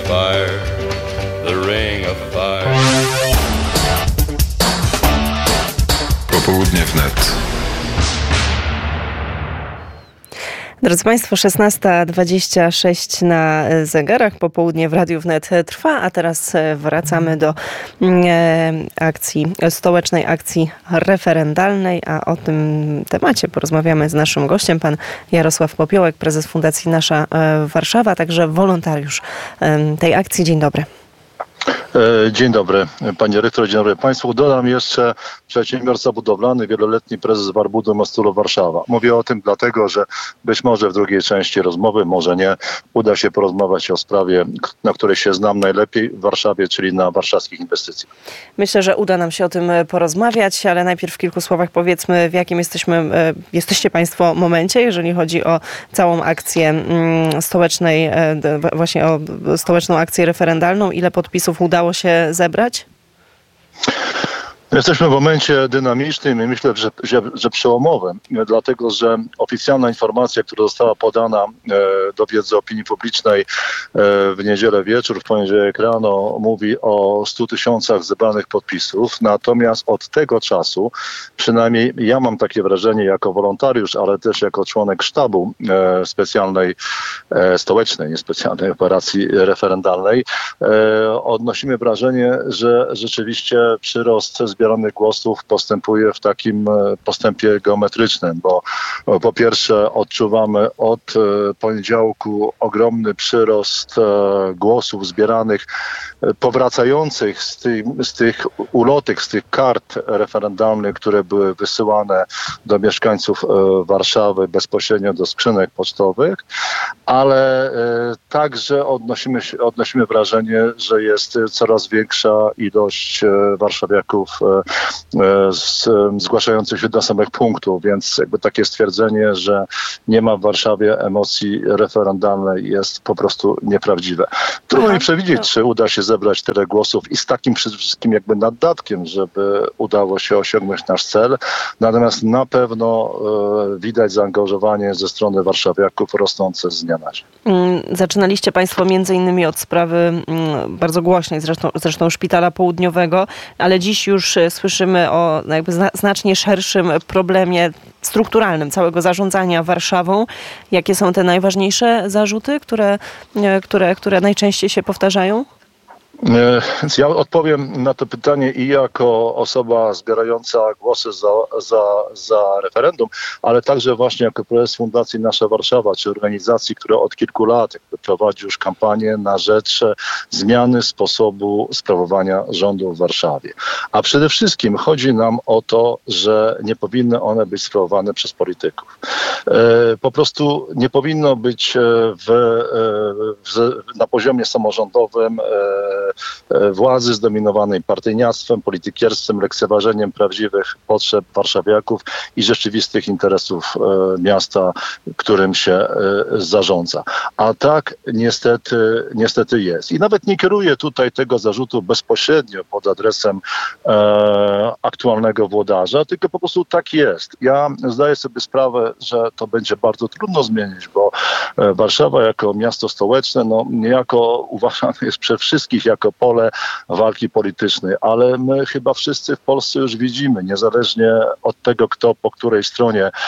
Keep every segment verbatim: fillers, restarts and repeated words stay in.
fire, the ring of fire. Popołudnie wnet. Drodzy Państwo, szesnasta dwadzieścia sześć na zegarach, popołudnie w Radiu Wnet trwa, a teraz wracamy do akcji, stołecznej akcji referendalnej, a o tym temacie porozmawiamy z naszym gościem, pan Jarosław Popiołek, prezes Fundacji Nasza Warszawa, także wolontariusz tej akcji. Dzień dobry. Dzień dobry, panie rektor, dzień dobry państwu. Dodam jeszcze przedsiębiorca budowlany, wieloletni prezes Warbudu Mostulu Warszawa. Mówię o tym dlatego, że być może w drugiej części rozmowy, może nie, uda się porozmawiać o sprawie, na której się znam najlepiej w Warszawie, czyli na warszawskich inwestycjach. Myślę, że uda nam się o tym porozmawiać, ale najpierw w kilku słowach powiedzmy, w jakim jesteśmy, jesteście państwo momencie, jeżeli chodzi o całą akcję stołecznej, właśnie o stołeczną akcję referendalną. Ile podpisów udało się zebrać? Jesteśmy w momencie dynamicznym i myślę, że, że, że przełomowym, dlatego że oficjalna informacja, która została podana e, do wiedzy opinii publicznej e, w niedzielę wieczór, w poniedziałek rano, mówi o stu tysiącach zebranych podpisów. Natomiast od tego czasu, przynajmniej ja mam takie wrażenie jako wolontariusz, ale też jako członek sztabu e, specjalnej, e, stołecznej, niespecjalnej operacji referendalnej, e, odnosimy wrażenie, że rzeczywiście przyrost zbieranych głosów postępuje w takim postępie geometrycznym, bo po pierwsze odczuwamy od poniedziałku ogromny przyrost głosów zbieranych, powracających z tych, z tych ulotek, z tych kart referendalnych, które były wysyłane do mieszkańców Warszawy bezpośrednio do skrzynek pocztowych, ale także odnosimy, odnosimy wrażenie, że jest coraz większa ilość warszawiaków z, zgłaszających się do samych punktów, więc jakby takie stwierdzenie, że nie ma w Warszawie emocji referendalnej jest po prostu nieprawdziwe. Trudno mi przewidzieć, czy uda się zebrać tyle głosów i z takim przede wszystkim jakby naddatkiem, żeby udało się osiągnąć nasz cel. Natomiast na pewno e, widać zaangażowanie ze strony warszawiaków rosnące z dnia na dzień. Zaczynaliście państwo między innymi od sprawy bardzo głośnej, zresztą, zresztą Szpitala Południowego, ale dziś już słyszymy o jakby znacznie szerszym problemie strukturalnym całego zarządzania Warszawą. Jakie są te najważniejsze zarzuty, które, które, które najczęściej się powtarzają? Więc ja odpowiem na to pytanie i jako osoba zbierająca głosy za, za, za referendum, ale także właśnie jako prezes Fundacji Nasza Warszawa, czy organizacji, która od kilku lat prowadzi już kampanię na rzecz zmiany sposobu sprawowania rządu w Warszawie. A przede wszystkim chodzi nam o to, że nie powinny one być sprawowane przez polityków. Po prostu nie powinno być w, w, na poziomie samorządowym władzy zdominowanej partyjniactwem, politykierstwem, lekceważeniem prawdziwych potrzeb warszawiaków i rzeczywistych interesów miasta, którym się zarządza. A tak niestety, niestety jest. I nawet nie kieruję tutaj tego zarzutu bezpośrednio pod adresem e, aktualnego włodarza, tylko po prostu tak jest. Ja zdaję sobie sprawę, że to będzie bardzo trudno zmienić, bo Warszawa jako miasto stołeczne, no niejako uważane jest przez wszystkich jako pole walki politycznej, ale my chyba wszyscy w Polsce już widzimy, niezależnie od tego, kto po której stronie e,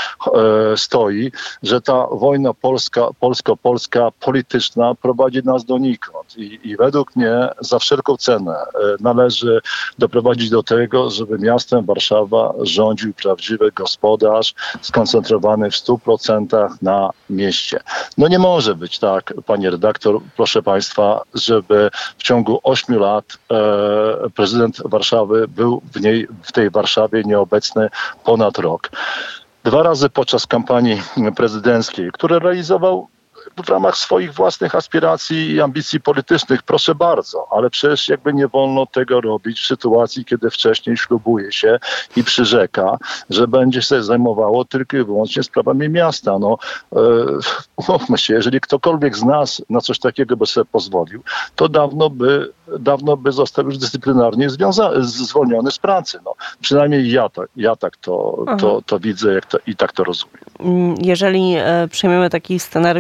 stoi, że ta wojna polska, polsko-polska polityczna prowadzi nas donikąd. I, i według mnie za wszelką cenę e, należy doprowadzić do tego, żeby miastem Warszawa rządził prawdziwy gospodarz skoncentrowany w stu procentach na mieście. No nie może być tak, panie redaktor, proszę państwa, żeby w ciągu ośmiu lat e, prezydent Warszawy był w niej, w tej Warszawie nieobecny ponad rok. Dwa razy podczas kampanii prezydenckiej, które realizował w ramach swoich własnych aspiracji i ambicji politycznych, proszę bardzo, ale przecież jakby nie wolno tego robić w sytuacji, kiedy wcześniej ślubuje się i przyrzeka, że będzie się zajmowało tylko i wyłącznie sprawami miasta. No, e, umówmy się, jeżeli ktokolwiek z nas na coś takiego by sobie pozwolił, to dawno by, dawno by został już dyscyplinarnie związa- zwolniony z pracy. No, przynajmniej ja, to, ja tak to, to, to widzę jak to, i tak to rozumiem. Jeżeli e, przyjmiemy taki scenariusz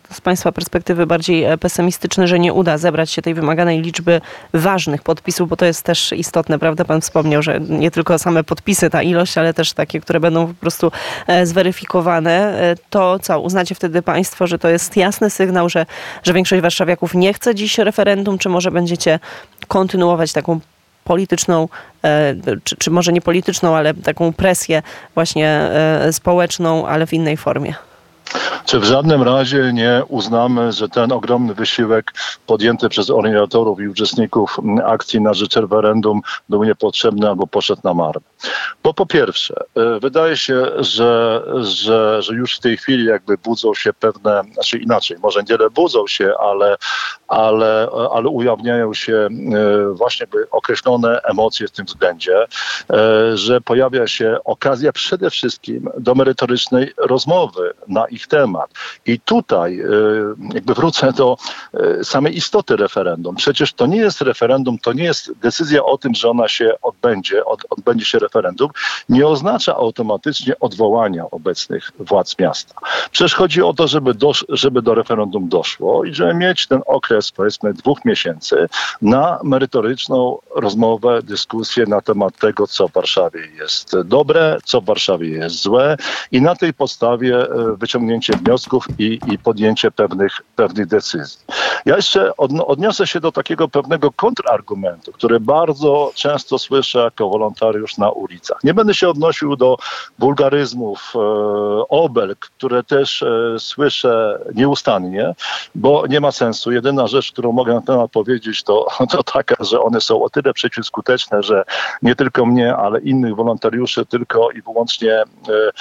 z Państwa perspektywy bardziej pesymistyczny, że nie uda zebrać się tej wymaganej liczby ważnych podpisów, bo to jest też istotne, prawda? Pan wspomniał, że nie tylko same podpisy, ta ilość, ale też takie, które będą po prostu zweryfikowane. To co, uznacie wtedy Państwo, że to jest jasny sygnał, że, że większość warszawiaków nie chce dziś referendum, czy może będziecie kontynuować taką polityczną, czy, czy może nie polityczną, ale taką presję właśnie społeczną, ale w innej formie? Czy w żadnym razie nie uznamy, że ten ogromny wysiłek podjęty przez organizatorów i uczestników akcji na rzecz referendum był niepotrzebny albo poszedł na marne? Bo po pierwsze, wydaje się, że, że, że już w tej chwili jakby budzą się pewne, znaczy inaczej, może nie budzą się, ale, ale, ale ujawniają się właśnie określone emocje w tym względzie, że pojawia się okazja przede wszystkim do merytorycznej rozmowy na ich temat. I tutaj jakby wrócę do samej istoty referendum. Przecież to nie jest referendum, to nie jest decyzja o tym, że ona się odbędzie, od, odbędzie się referendum, nie oznacza automatycznie odwołania obecnych władz miasta. Przecież chodzi o to, żeby do, żeby do referendum doszło i żeby mieć ten okres, powiedzmy, dwóch miesięcy na merytoryczną rozmowę, dyskusję na temat tego, co w Warszawie jest dobre, co w Warszawie jest złe i na tej podstawie wyciągnięcie wniosków i, i podjęcie pewnych, pewnych decyzji. Ja jeszcze odniosę się do takiego pewnego kontrargumentu, który bardzo często słyszę jako wolontariusz na ulicach. Nie będę się odnosił do wulgaryzmów, e, obelg, które też e, słyszę nieustannie, bo nie ma sensu. Jedyna rzecz, którą mogę na temat powiedzieć, to, to taka, że one są o tyle przeciwskuteczne, że nie tylko mnie, ale innych wolontariuszy tylko i wyłącznie e,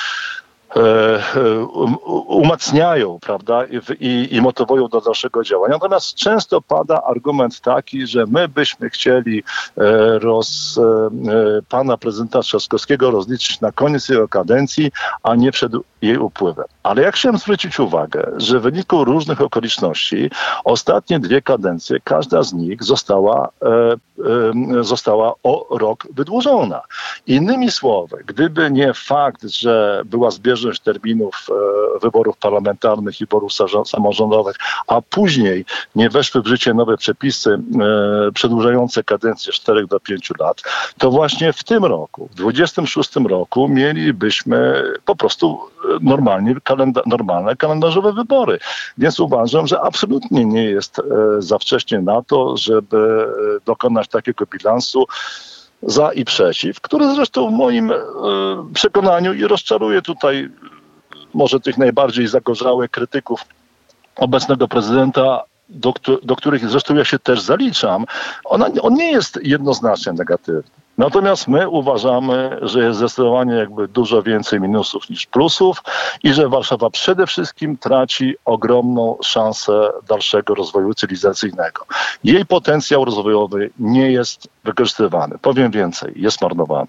umacniają, prawda, i, i motywują do dalszego działania. Natomiast często pada argument taki, że my byśmy chcieli roz, pana prezydenta Trzaskowskiego rozliczyć na koniec jego kadencji, a nie przed jej upływem. Ale ja chciałem zwrócić uwagę, że w wyniku różnych okoliczności ostatnie dwie kadencje, każda z nich została, e, e, została o rok wydłużona. Innymi słowy, gdyby nie fakt, że była zbieżność terminów e, wyborów parlamentarnych i wyborów samorządowych, a później nie weszły w życie nowe przepisy e, przedłużające kadencję z czterech do pięciu lat, to właśnie w tym roku, w dwudziestym szóstym roku mielibyśmy po prostu normalnie, kalenda- normalne kalendarzowe wybory. Więc uważam, że absolutnie nie jest e, za wcześnie na to, żeby e, dokonać takiego bilansu za i przeciw, który zresztą w moim e, przekonaniu i rozczaruje tutaj może tych najbardziej zagorzałych krytyków obecnego prezydenta, do, do których zresztą ja się też zaliczam, ona, on nie jest jednoznacznie negatywny. Natomiast my uważamy, że jest zdecydowanie jakby dużo więcej minusów niż plusów i że Warszawa przede wszystkim traci ogromną szansę dalszego rozwoju cywilizacyjnego. Jej potencjał rozwojowy nie jest wykorzystywany. Powiem więcej, jest marnowany.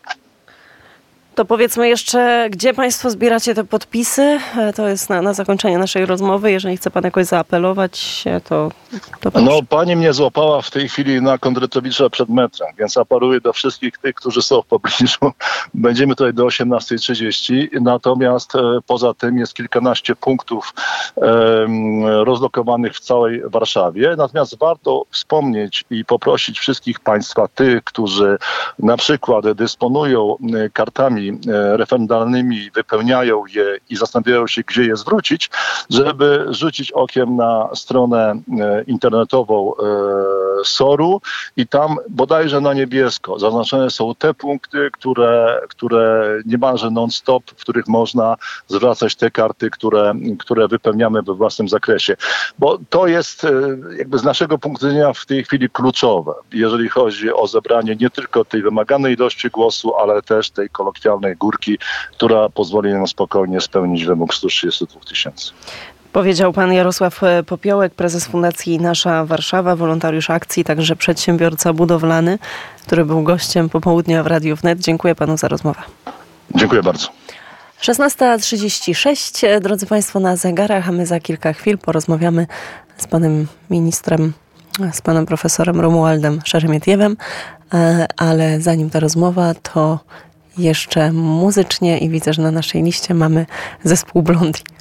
To powiedzmy jeszcze, gdzie Państwo zbieracie te podpisy? To jest na, na zakończenie naszej rozmowy. Jeżeli chce Pan jakoś zaapelować, to, to proszę. No, pani mnie złapała w tej chwili na Kondratowicza przed metrem, więc apeluję do wszystkich tych, którzy są w pobliżu. Będziemy tutaj do osiemnastej trzydzieści. Natomiast e, poza tym jest kilkanaście punktów e, rozlokowanych w całej Warszawie. Natomiast warto wspomnieć i poprosić wszystkich Państwa, tych, którzy na przykład dysponują kartami referendalnymi, wypełniają je i zastanawiają się, gdzie je zwrócić, żeby rzucić okiem na stronę internetową soru i tam bodajże na niebiesko zaznaczone są te punkty, które, które niemalże non-stop, w których można zwracać te karty, które, które wypełniamy we własnym zakresie. Bo to jest jakby z naszego punktu widzenia w tej chwili kluczowe, jeżeli chodzi o zebranie nie tylko tej wymaganej ilości głosu, ale też tej kolokwialnej górki, która pozwoli nam spokojnie spełnić wymóg stu trzydziestu dwóch tysięcy. Powiedział pan Jarosław Popiołek, prezes Fundacji Nasza Warszawa, wolontariusz akcji, także przedsiębiorca budowlany, który był gościem popołudnia w Radiu Wnet. Dziękuję panu za rozmowę. Dziękuję bardzo. szesnasta trzydzieści sześć, drodzy państwo, na zegarach, a my za kilka chwil porozmawiamy z panem ministrem, z panem profesorem Romualdem Szeremietiewem, ale zanim ta rozmowa, to jeszcze muzycznie i widzę, że na naszej liście mamy zespół Blondie.